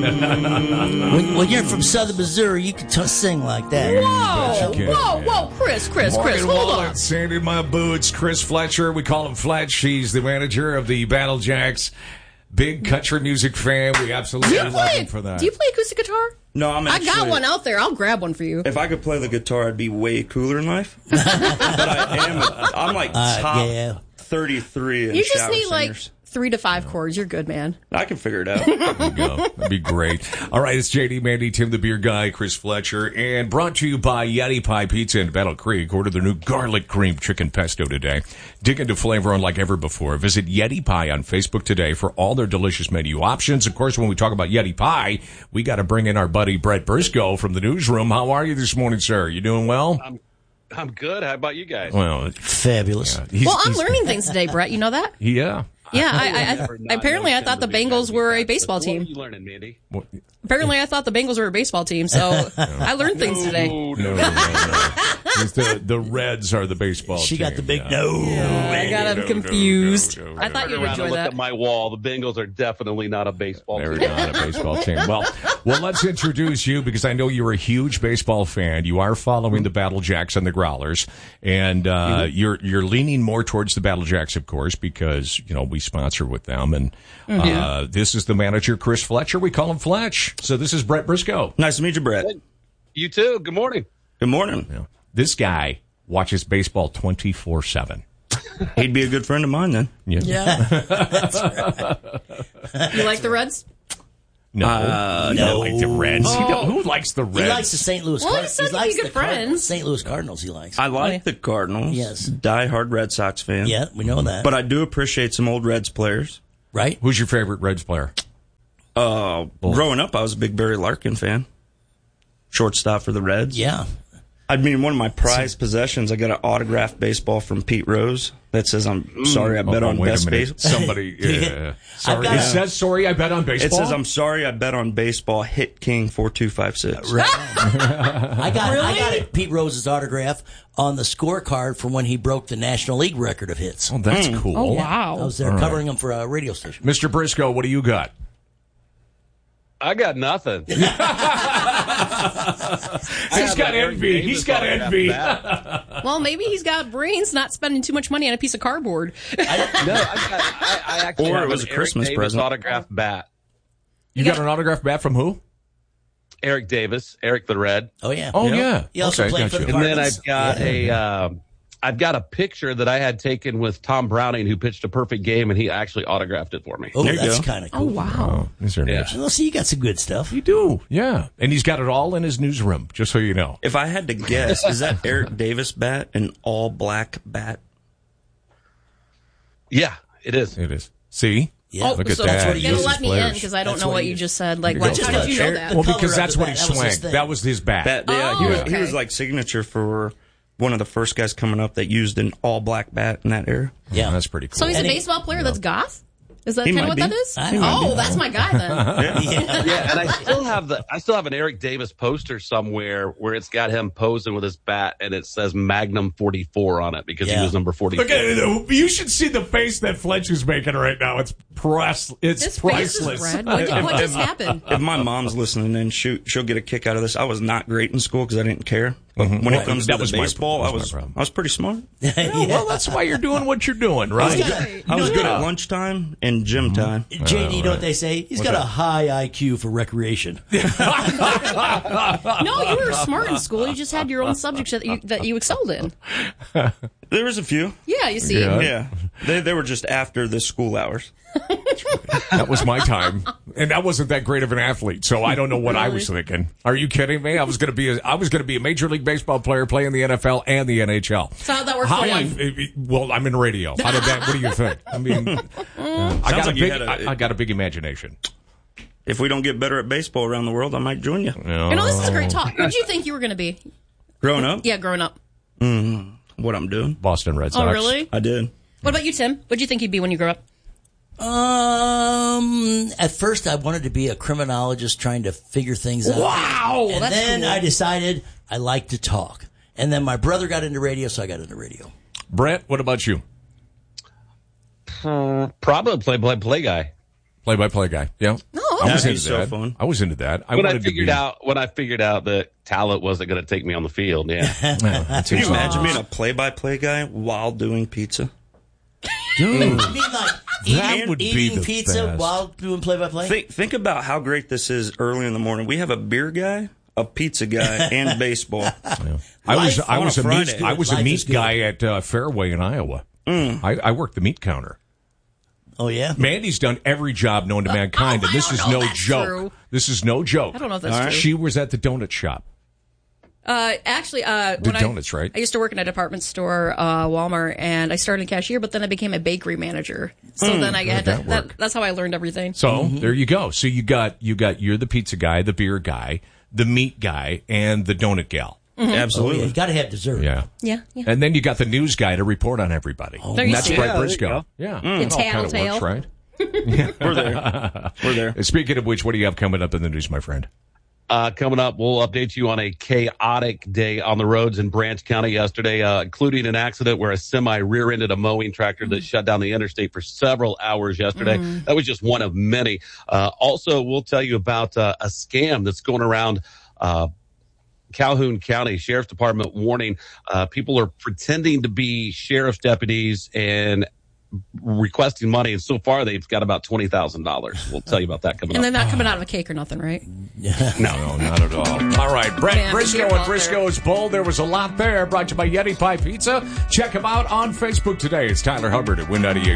When you're from Southern Missouri, you can sing like that. Whoa, Chris, Morgan hold Wallen, on. sand in my boots. Chris Fletcher, we call him Fletch. He's the manager of the Battle Jacks. Big country music fan. We absolutely love him for that. Do you play acoustic guitar? No, I got one out there. I'll grab one for you. If I could play the guitar, I'd be way cooler in life. But I'm like top 33 in You just shower need singers. 3 to 5 chords. You're good, man. I can figure it out. There you go. That'd be great. All right, it's JD, Mandy, Tim the Beer Guy, Chris Fletcher, and brought to you by Yeti Pie Pizza in Battle Creek. Order their new garlic cream chicken pesto today. Dig into flavor unlike ever before. Visit Yeti Pie on Facebook today for all their delicious menu options. Of course, when we talk about Yeti Pie, we got to bring in our buddy Brett Briscoe from the newsroom. How are you this morning, sir? You doing well? I'm good. How about you guys? Well, fabulous. Yeah, I'm learning things today, Brett. You know that? Yeah. Yeah, I thought the Bengals were a baseball team. What are you learning, Mandy? Apparently, I thought the Bengals were a baseball team, so I learned things today. No. It's the Reds are the baseball She team. got the big I got him confused. I thought you would enjoy Look that. at my wall. The Bengals are definitely not a baseball They're team. not a baseball team. Well, let's introduce you because I know you're a huge baseball fan. You are following the Battle Jacks and the Growlers, and you're leaning more towards the Battle Jacks, of course, because we sponsor with them. And this is the manager, Chris Fletcher. We call him Fletch. So this is Brett Briscoe. Nice to meet you, Brett. You too. Good morning. Good morning. Yeah. This guy watches baseball 24/7. He'd be a good friend of mine then. Yeah. You like the Reds? No, you don't like the Reds. Who likes the Reds? He likes the St. Louis Cardinals. He said likes he'd be good the Cardinals. friends. St. Louis Cardinals he likes. I like the Cardinals. Yes. Die-hard Red Sox fan. Yeah, we know that. But I do appreciate some old Reds players. Right? Who's your favorite Reds player? Growing up, I was a big Barry Larkin fan. Shortstop for the Reds. Yeah. I mean, one of my prized possessions, I got an autographed baseball from Pete Rose that says, I'm sorry I bet on wait a best minute. baseball. Somebody, sorry. It says, sorry, I bet on baseball? It says, I'm sorry I bet on baseball, hit King 4256. Right. I got it, Pete Rose's autograph on the scorecard from when he broke the National League record of hits. Oh, that's cool. Oh, wow. I was there covering him for a radio station. Mr. Briscoe, what do you got? I got nothing. He's got envy. He's got envy. Well, maybe he's got brains not spending too much money on a piece of cardboard. I actually Or have it was an a Christmas Eric Davis present. autographed bat. You got an autographed bat from who? Eric Davis, Eric the Red. Oh, yeah. Oh, yeah. He also Okay, played for the gotcha. And then Cardinals. I've got a picture that I had taken with Tom Browning, who pitched a perfect game, and he actually autographed it for me. Oh, There you that's go. kind of Oh, cool. wow. These are nice. Well, see, you got some good stuff. You do, yeah. And he's got it all in his newsroom, just so you know. If I had to guess, is that Eric Davis bat an all-black bat? Yeah, it is. It is. See? Yeah. Look at so that. you gotta This let is me in players. because I don't That's know what what he you is. just said. Like, There you how go. did you know that? The Well, color because of that's the what bat, he that was his swung. thing. That was his bat. Yeah, he okay. was like signature for one of the first guys coming up that used an all-black bat in that era. Yeah. That's pretty cool. So he's a And he- baseball player that's goth? Is that He kind of might what be. that is? He might Oh, be. that's my guy then. Yeah, and I still have an Eric Davis poster somewhere where it's got him posing with his bat, and it says Magnum 44 on it because he Yeah. was number 44. Look at you should see the face that Fletch is making right now. It's It's His priceless. face is red. What just happened? If my mom's listening in, she'll get a kick out of this. I was not great in school because I didn't care. But when it comes to the baseball, I was pretty smart. Well, that's why you're doing what you're doing, right? I was good at lunchtime and gym time. JD, you know what they say? He's got a high IQ for recreation. No, you were smart in school. You just had your own subjects that you excelled in. There was a few. Yeah, you see. Yeah. They were just after the school hours. That was my time, and I wasn't that great of an athlete, so I don't know what I was thinking. Are you kidding me? I was going to be a Major League Baseball player, playing the NFL and the NHL. So how'd that work for you? Well, I'm in radio. How did that? What do you think? I mean, I got a big imagination. If we don't get better at baseball around the world, I might join you. You know, this is a great talk. What did you think you were going to be? Growing up? Yeah, growing up. What I'm doing? Boston Red Sox. Oh, really? I did. What about you, Tim? What did you think you'd be when you grew up? At first I wanted to be a criminologist trying to figure things out. Wow, and that's then cool. I decided I like to talk. And then my brother got into radio, so I got into radio. Brett, what about you? Probably play guy. Play-by-play guy. Yeah. Oh, I was That'd be into so that. fun. I was into that. When I figured out that talent wasn't going to take me on the field, yeah. Can you imagine being a play-by-play guy while doing pizza? Dude, You mean like That would be eating the pizza best. while doing play-by-play? Think about how great this is early in the morning. We have a beer guy, a pizza guy, and baseball. I was on a a Friday. meat Life is good. guy at Fairway in Iowa. I worked the meat counter. Oh, yeah? Mandy's done every job known to mankind, and this I is don't know no if that's joke. true. This is no joke. I don't know if that's true. She was at the donut shop. Actually, when donuts, right? I used to work in a department store, Walmart, and I started a cashier, but then I became a bakery manager. So then I had that work? that's how I learned everything. So there you go. So you're the pizza guy, the beer guy, the meat guy, and the donut gal. Oh, Absolutely. yeah, you got to have dessert. Yeah. Yeah. And then you got the news guy to report on everybody. There And you that's see. Brett Yeah, there you Briscoe. go. Yeah. The It all kind of tattletale. works, right? We're there. We're there. And speaking of which, what do you have coming up in the news, my friend? Coming up, we'll update you on a chaotic day on the roads in Branch County yesterday, including an accident where a semi rear-ended a mowing tractor that shut down the interstate for several hours yesterday. That was just one of many. Also, we'll tell you about a scam that's going around Calhoun County Sheriff's Department warning people are pretending to be sheriff's deputies and requesting money, and so far they've got about $20,000. We'll tell you about that coming And up. they're not coming out of a cake or nothing, right? No, not at all. All right, Brett Man, Briscoe you're and out Briscoe's Bowl. There was a lot there. Brought to you by Yeti Pie Pizza. Check them out on Facebook today. It's Tyler Hubbard at Win 98.